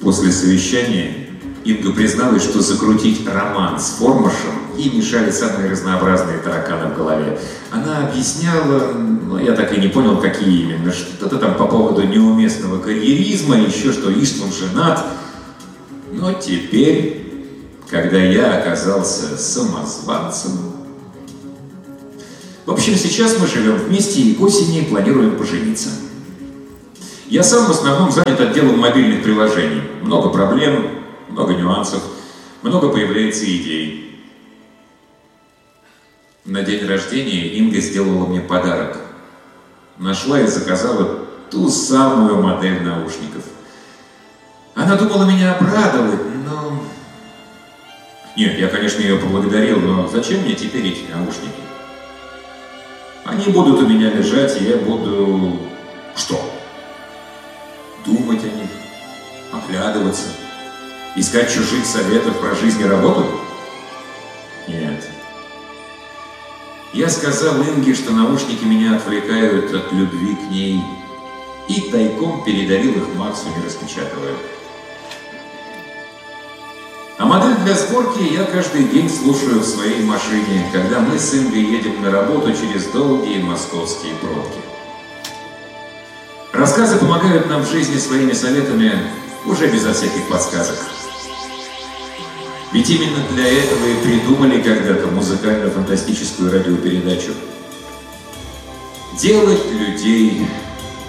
После совещания Инга призналась, что закрутить роман с Формашем ей мешали самые разнообразные тараканы в голове. Она объясняла, но я так и не понял, какие именно. Что-то там по поводу неуместного карьеризма, еще что Иштван женат. Но теперь, когда я оказался самозванцем... В общем, сейчас мы живем вместе и к осени планируем пожениться. Я сам в основном занят отделом мобильных приложений. Много проблем, много нюансов, много появляется идей. На день рождения Инга сделала мне подарок. Нашла и заказала ту самую модель наушников. Она думала меня обрадовать, но... Нет, я, конечно, ее поблагодарил, но зачем мне теперь эти наушники? Они будут у меня лежать, и я буду... Что? Думать о них, оглядываться, искать чужих советов про жизнь и работу? Нет. Я сказал Инге, что наушники меня отвлекают от любви к ней, и тайком передарил их Максу, не распечатывая. А модель для сборки я каждый день слушаю в своей машине, когда мы с Ингой едем на работу через долгие московские пробки. Рассказы помогают нам в жизни своими советами уже безо всяких подсказок. Ведь именно для этого и придумали когда-то музыкально-фантастическую радиопередачу. Делать людей